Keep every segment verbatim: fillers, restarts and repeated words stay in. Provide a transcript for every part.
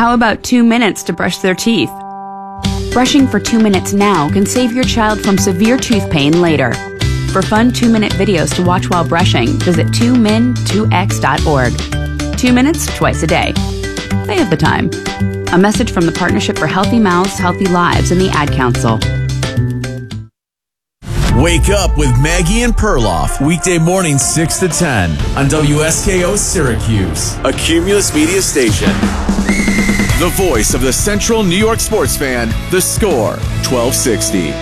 How about two minutes to brush their teeth? Brushing for two minutes now can save your child from severe tooth pain later. For fun two-minute videos to watch while brushing, visit two min two x dot org. Two minutes, twice a day. They have the time. A message from the Partnership for Healthy Mouths, Healthy Lives and the Ad Council. Wake up with Maggie and Perloff, weekday mornings six to ten on W S K O Syracuse, a Cumulus Media station. The voice of the Central New York sports fan, The Score, twelve sixty.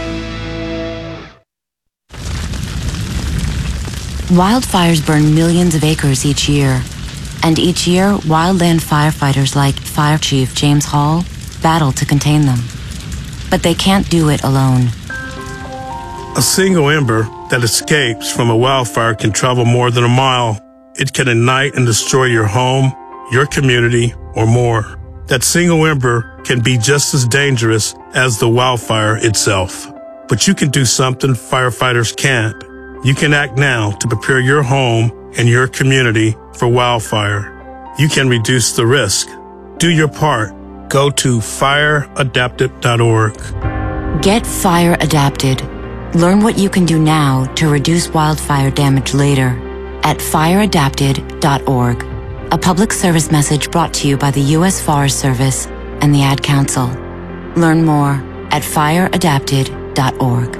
Wildfires burn millions of acres each year. And each year, wildland firefighters like Fire Chief James Hall battle to contain them. But they can't do it alone. A single ember that escapes from a wildfire can travel more than a mile. It can ignite and destroy your home, your community, or more. That single ember can be just as dangerous as the wildfire itself. But you can do something firefighters can't. You can act now to prepare your home and your community for wildfire. You can reduce the risk. Do your part. Go to fire adapted dot org. Get Fire Adapted. Learn what you can do now to reduce wildfire damage later at fire adapted dot org. A public service message brought to you by the U S Forest Service and the Ad Council. Learn more at fire adapted dot org.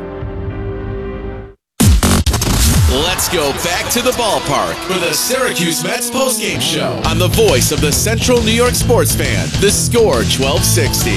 Let's go back to the ballpark for the Syracuse Mets postgame show on the voice of the Central New York sports fan, The Score, twelve sixty.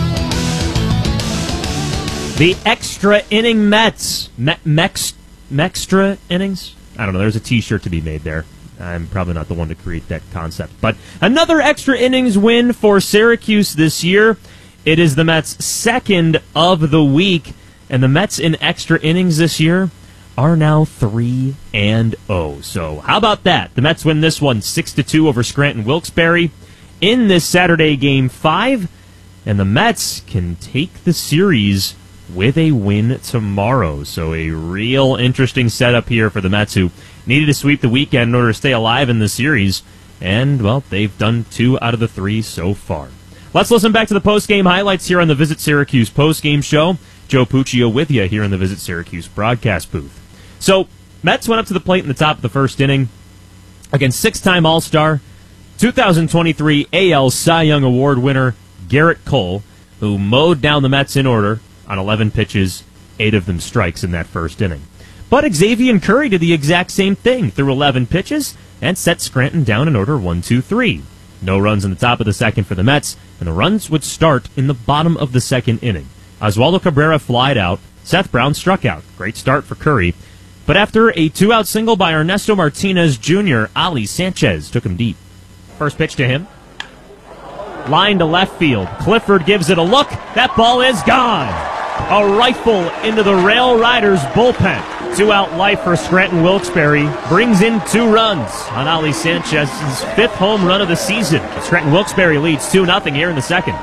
The extra inning Mets. Me- mex- Mextra innings? I don't know. There's a t-shirt to be made there. I'm probably not the one to create that concept. But another extra innings win for Syracuse this year. It is the Mets' second of the week. And the Mets in extra innings this year are now three and oh. So how about that? The Mets win this one six to two over Scranton Wilkes-Barre in this Saturday game five. And the Mets can take the series with a win tomorrow. So a real interesting setup here for the Mets, who needed to sweep the weekend in order to stay alive in the series. And, well, they've done two out of the three so far. Let's listen back to the post-game highlights here on the Visit Syracuse post-game show. Joe Puccio with you here in the Visit Syracuse broadcast booth. So, Mets went up to the plate in the top of the first inning against six-time All-Star, two thousand twenty-three A L Cy Young Award winner Gerrit Cole, who mowed down the Mets in order on eleven pitches, eight of them strikes in that first inning. But Xavier Curry did the exact same thing through eleven pitches and set Scranton down in order one two three. No runs in the top of the second for the Mets, and the runs would start in the bottom of the second inning. Oswaldo Cabrera flied out, Seth Brown struck out. Great start for Curry. But after a two-out single by Ernesto Martinez Junior, Ali Sanchez took him deep. First pitch to him. Line to left field. Clifford gives it a look. That ball is gone. A rifle into the Rail Riders bullpen. Two-out life for Scranton Wilkes-Barre. Brings in two runs on Ali Sanchez's fifth home run of the season. Scranton Wilkes-Barre leads two nothing here in the second.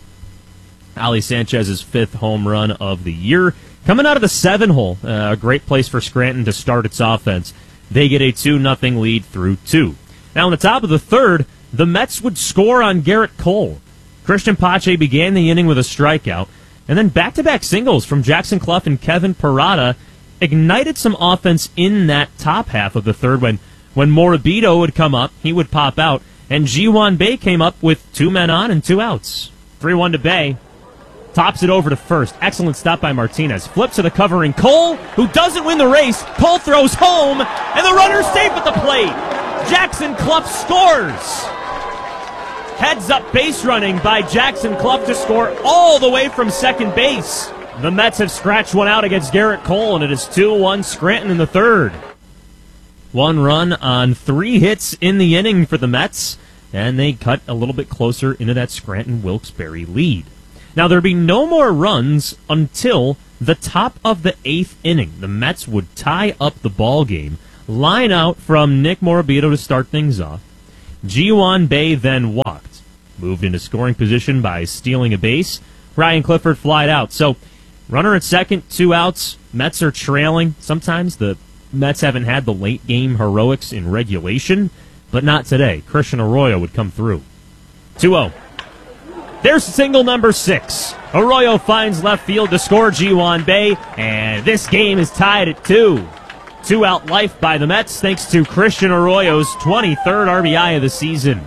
Ali Sanchez's fifth home run of the year. Coming out of the seven hole, uh, a great place for Scranton to start its offense. They get a two nothing lead through two. Now in the top of the third, the Mets would score on Gerrit Cole. Christian Pache began the inning with a strikeout, and then back-to-back singles from Jackson Clough and Kevin Parada ignited some offense in that top half of the third when, when Morabito would come up, he would pop out, and Ji-Hwan Bae came up with two men on and two outs. three one to Bae. Tops it over to first. Excellent stop by Martinez. Flips to the covering Cole, who doesn't win the race. Cole throws home, and the runner's safe at the plate. Jackson Clough scores. Heads-up base running by Jackson Clough to score all the way from second base. The Mets have scratched one out against Gerrit Cole, and it is two one Scranton in the third. One run on three hits in the inning for the Mets, and they cut a little bit closer into that Scranton Wilkes-Barre lead. Now, there'd be no more runs until the top of the eighth inning. The Mets would tie up the ball game, line out from Nick Morabito to start things off. Ji-Hwan Bae then walked, moved into scoring position by stealing a base. Ryan Clifford flied out. So, runner at second, two outs. Mets are trailing. Sometimes the Mets haven't had the late game heroics in regulation, but not today. Christian Arroyo would come through. two oh. There's single number six. Arroyo finds left field to score Ji-hwan Bae, and this game is tied at two. Two out life by the Mets thanks to Christian Arroyo's twenty-third R B I of the season.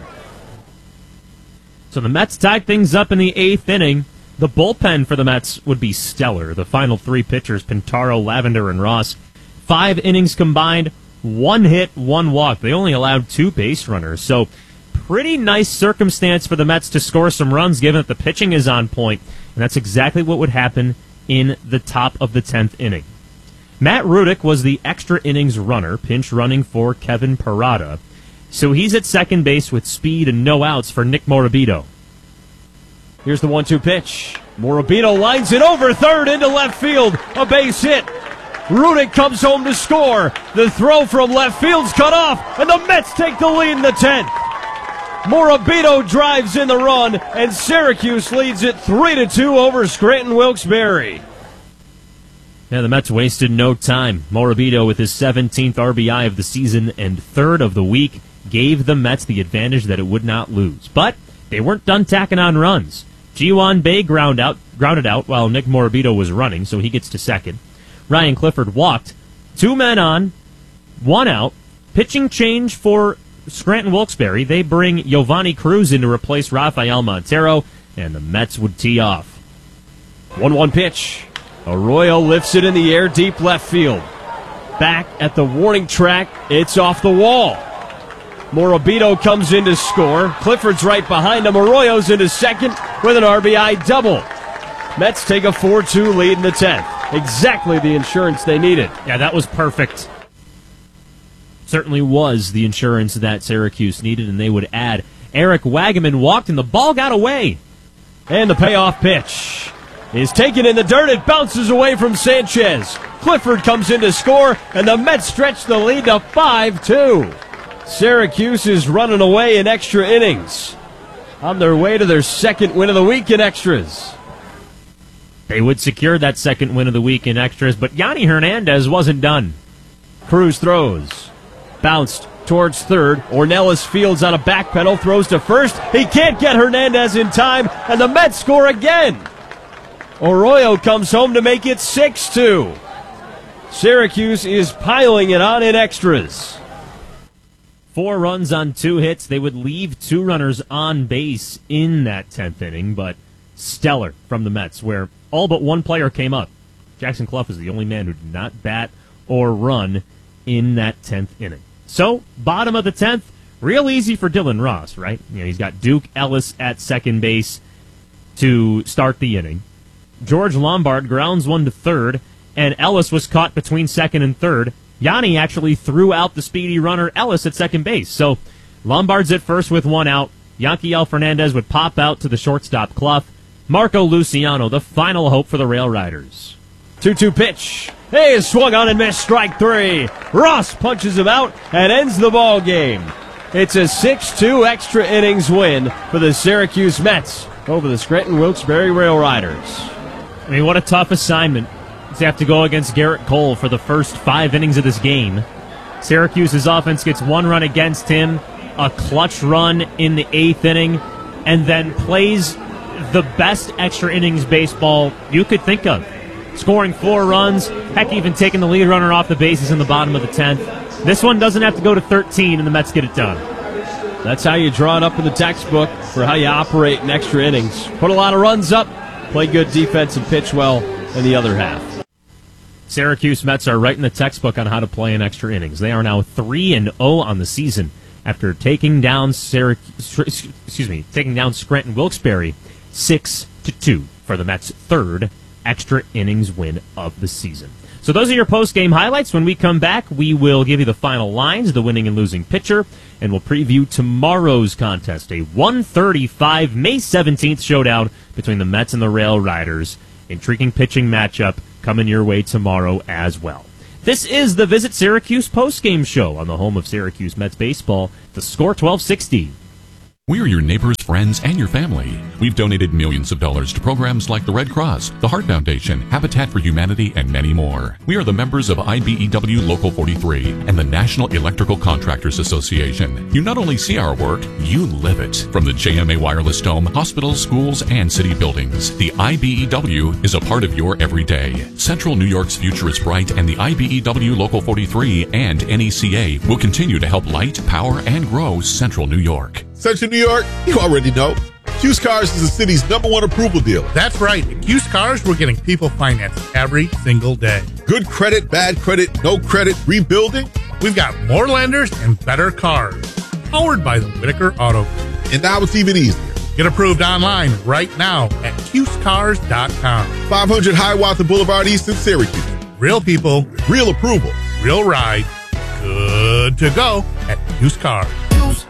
So the Mets tied things up in the eighth inning. The bullpen for the Mets would be stellar. The final three pitchers, Pintaro, Lavender, and Ross. Five innings combined, one hit, one walk. They only allowed two base runners. So pretty nice circumstance for the Mets to score some runs given that the pitching is on point. And that's exactly what would happen in the top of the tenth inning. Matt Rudick was the extra innings runner, pinch running for Kevin Parada. So he's at second base with speed and no outs for Nick Morabito. Here's the one two pitch. Morabito lines it over third into left field. A base hit. Rudick comes home to score. The throw from left field's cut off, and the Mets take the lead in the tenth. Morabito drives in the run, and Syracuse leads it three to two over Scranton Wilkes-Barre. Yeah, the Mets wasted no time. Morabito, with his seventeenth R B I of the season and third of the week, gave the Mets the advantage that it would not lose. But they weren't done tacking on runs. Ji-hwan Bae ground out, grounded out while Nick Morabito was running, so he gets to second. Ryan Clifford walked. Two men on, one out. Pitching change for Scranton Wilkes-Barre. They bring Giovanni Cruz in to replace Rafael Montero, and the Mets would tee off. one one pitch. Arroyo lifts it in the air deep left field. Back at the warning track, it's off the wall. Morabito comes in to score. Clifford's right behind him. Arroyo's into second with an R B I double. Mets take a four two lead in the tenth. Exactly the insurance they needed. Yeah, that was perfect. Certainly was the insurance that Syracuse needed, and they would add. Eric Wagaman walked, and the ball got away. And the payoff pitch is taken in the dirt. It bounces away from Sanchez. Clifford comes in to score, and the Mets stretch the lead to five two. Syracuse is running away in extra innings, on their way to their second win of the week in extras. They would secure that second win of the week in extras, but Yanni Hernandez wasn't done. Cruz throws. Bounced towards third. Ornelas fields on a back pedal, throws to first. He can't get Hernandez in time, and the Mets score again. Arroyo comes home to make it six two. Syracuse is piling it on in extras. Four runs on two hits. They would leave two runners on base in that tenth inning, but stellar from the Mets, where all but one player came up. Jackson Clough is the only man who did not bat or run in that tenth inning. So, bottom of the tenth, real easy for Dylan Ross, right? You know, he's got Duke Ellis at second base to start the inning. George Lombard grounds one to third, and Ellis was caught between second and third. Yanni actually threw out the speedy runner Ellis at second base. So Lombard's at first with one out. Yanquiel Fernandez would pop out to the shortstop Clough. Marco Luciano, the final hope for the Rail Riders. two two pitch. Hey, swung on and missed, strike three. Ross punches him out and ends the ball game. It's a six two extra innings win for the Syracuse Mets over the Scranton Wilkes-Barre Rail Riders. I mean, what a tough assignment to have to go against Garrett Cole for the first five innings of this game. Syracuse's offense gets one run against him, a clutch run in the eighth inning, and then plays the best extra innings baseball you could think of. Scoring four runs, heck, even taking the lead runner off the bases in the bottom of the tenth. This one doesn't have to go to thirteen, and the Mets get it done. That's how you draw it up in the textbook for how you operate in extra innings. Put a lot of runs up, play good defense, and pitch well in the other half. Syracuse Mets are right in the textbook on how to play in extra innings. They are now three and oh on the season after taking down Syracuse, excuse me, taking down Scranton Wilkes-Barre six to two for the Mets' third extra innings win of the season. So those are your post-game highlights. When we come back, we will give you the final lines, the winning and losing pitcher, and we'll preview tomorrow's contest, a one thirty-five May seventeenth showdown between the Mets and the Rail Riders. Intriguing pitching matchup coming your way tomorrow as well. This is the Visit Syracuse post-game show on the home of Syracuse Mets baseball, the Score twelve sixty. We are your neighbors, friends, and your family. We've donated millions of dollars to programs like the Red Cross, the Heart Foundation, Habitat for Humanity, and many more. We are the members of I B E W Local forty-three and the National Electrical Contractors Association. You not only see our work, you live it. From the J M A Wireless Dome, hospitals, schools, and city buildings, the I B E W is a part of your everyday. Central New York's future is bright, and the I B E W Local forty-three and N E C A will continue to help light, power, and grow Central New York. Central New York, you already know. Q's Cars is the city's number one approval dealer. That's right. At Q's Cars, we're getting people financed every single day. Good credit, bad credit, no credit, rebuilding. We've got more lenders and better cars. Powered by the Whitaker Auto Group. And now it's even easier. Get approved online right now at Q's Cars dot com. five hundred Hiawatha Boulevard East in Syracuse. Real people. Real approval. Real ride. Good to go at Q's Cars. Q's